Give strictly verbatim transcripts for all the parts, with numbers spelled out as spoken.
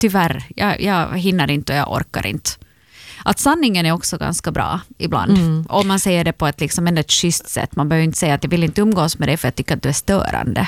tyvärr, jag, jag hinner inte och jag orkar inte. Att sanningen är också ganska bra ibland. Mm. Om man säger det på ett, liksom, ett schysst sätt. Man behöver inte säga att jag vill inte umgås med dig för att jag tycker att du är störande.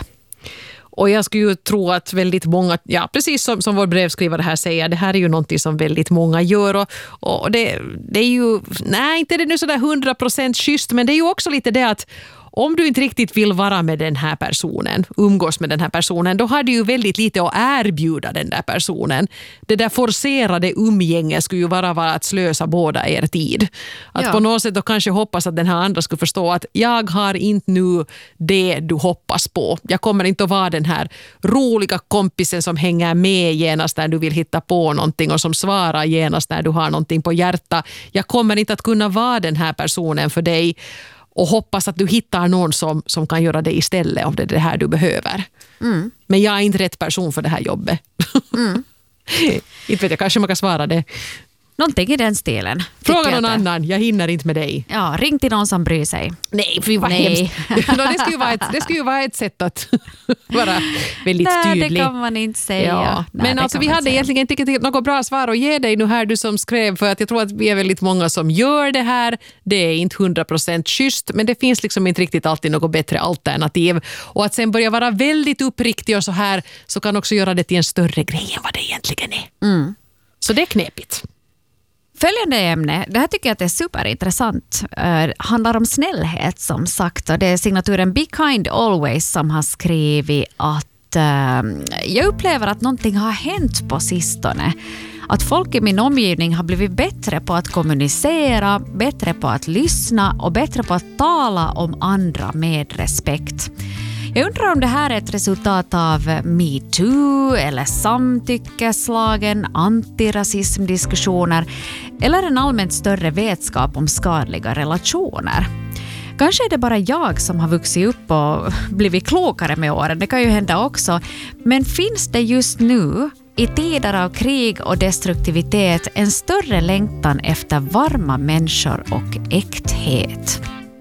Och jag skulle ju tro att väldigt många, ja precis som, som vår brevskrivare här säger, det här är ju någonting som väldigt många gör. Och, och det, det är ju, nej inte det nu sådär hundra procent schysst, men det är ju också lite det att om du inte riktigt vill vara med den här personen, umgås med den här personen, då har du ju väldigt lite att erbjuda den där personen. Det där forcerade umgänget skulle ju vara, vara att slösa båda er tid. Att ja. På något sätt då kanske hoppas att den här andra skulle förstå att jag har inte nu det du hoppas på. Jag kommer inte att vara den här roliga kompisen som hänger med genast när du vill hitta på någonting och som svarar genast när du har någonting på hjärta. Jag kommer inte att kunna vara den här personen för dig. Och hoppas att du hittar någon som, som kan göra det istället om det är det här du behöver. Mm. Men jag är inte rätt person för det här jobbet. Mm. Inte vet jag, kanske man kan svara det. Någonting i den stilen. Fråga någon annan, jag hinner inte med dig. Ja, ring till någon som bryr sig. Nej, för vad hemskt. no, det, skulle ju vara ett, det skulle ju vara ett sätt att vara väldigt Nej, tydlig. Nej, det kan man inte säga. Ja. Nej, men alltså vi hade säga. egentligen inte något bra svar att ge dig nu här, du som skrev, för att jag tror att vi är väldigt många som gör det här. Det är inte hundra procent schysst, men det finns liksom inte riktigt alltid något bättre alternativ. Och att sen börja vara väldigt uppriktig och så här, så kan också göra det till en större grej än vad det egentligen är. Mm. Så det är knepigt. Följande ämne, det här tycker jag att är superintressant, uh, handlar om snällhet som sagt. Och det är signaturen Be Kind Always som har skrivit att uh, jag upplever att någonting har hänt på sistone. Att folk i min omgivning har blivit bättre på att kommunicera, bättre på att lyssna och bättre på att tala om andra med respekt. Jag undrar om det här är ett resultat av MeToo eller samtyckeslagen, antirasismdiskussioner eller en allmänt större vetskap om skadliga relationer. Kanske är det bara jag som har vuxit upp och blivit klokare med åren, det kan ju hända också. Men finns det just nu, i tider av krig och destruktivitet, en större längtan efter varma människor och äkthet?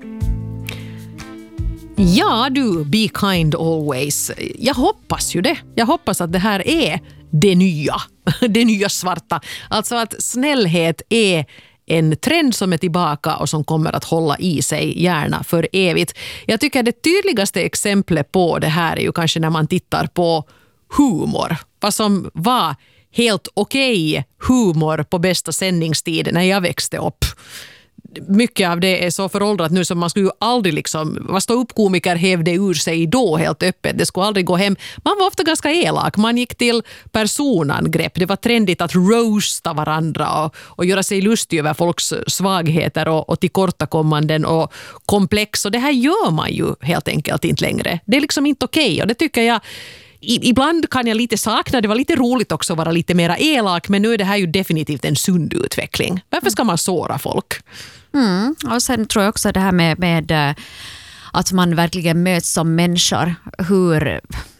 Ja du, be kind always. Jag hoppas ju det. Jag hoppas att det här är det nya. Det nya svarta. Alltså att snällhet är en trend som är tillbaka och som kommer att hålla i sig gärna för evigt. Jag tycker det tydligaste exemplet på det här är ju kanske när man tittar på humor. Vad som var helt okej humor på bästa sändningstid när jag växte upp. Mycket av det är så föråldrat nu som man skulle ju aldrig liksom, vad stå upp komiker hävde ur sig då helt öppet, det skulle aldrig gå hem. Man var ofta ganska elak, man gick till personangrepp, det var trendigt att roasta varandra och, och göra sig lustig över folks svagheter och, och tillkortakommanden och komplex, och det här gör man ju helt enkelt inte längre. Det är liksom inte okej, och det tycker jag ibland kan jag lite sakna. Det var lite roligt också att vara lite mer elak, men nu är det här ju definitivt en sund utveckling. Varför ska man såra folk? Mm. Och sen tror jag också det här med, med att man verkligen möts som människor, hur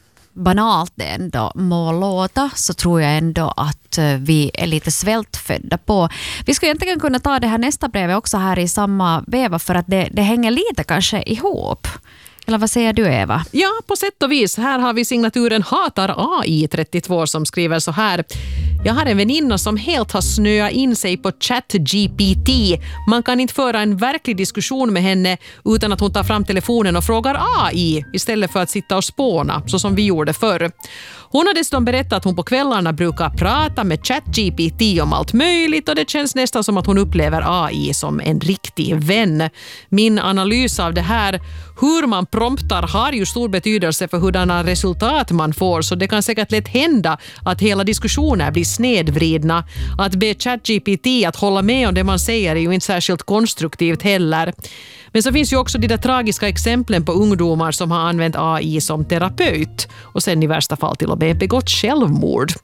banalt det ändå må låta, så tror jag ändå att vi är lite svältfödda på. Vi skulle egentligen kunna ta det här nästa brevet också här i samma veva, för att det, det hänger lite kanske ihop. Eller vad säger du, Eva? Ja, på sätt och vis. Här har vi signaturen Hatar A I trettiotvå som skriver så här. Jag har en väninna som helt har snöat in sig på ChatGPT. Man kan inte föra en verklig diskussion med henne utan att hon tar fram telefonen och frågar A I istället för att sitta och spåna, så som vi gjorde förr. Hon har dessutom berättat att hon på kvällarna brukar prata med ChatGPT om allt möjligt, och det känns nästan som att hon upplever A I som en riktig vän. Min analys av det här, hur man promptar, har ju stor betydelse för hurdana resultat man får, så det kan säkert lätt hända att hela diskussioner blir snedvridna. Att be ChatGPT att hålla med om det man säger är ju inte särskilt konstruktivt heller. Men så finns ju också de där tragiska exemplen på ungdomar som har använt A I som terapeut och sen i värsta fall till och med begått självmord.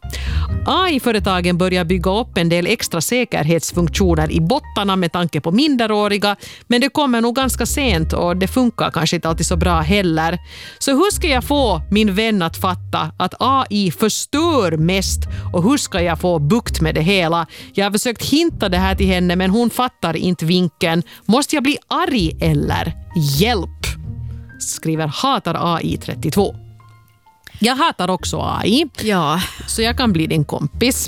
A I-företagen börjar bygga upp en del extra säkerhetsfunktioner i bottarna med tanke på minderåriga, men det kommer nog ganska sent och det funkar kanske inte alltid så bra heller. Så hur ska jag få min vän att fatta att A I förstör mest, och hur ska jag få bukt med det hela? Jag har försökt hinta det här till henne, men hon fattar inte vinkeln. Måste jag bli arg eller hjälp? Skriver Hatar A I trettiotvå. Jag hatar också A I, Ja. så jag kan bli din kompis.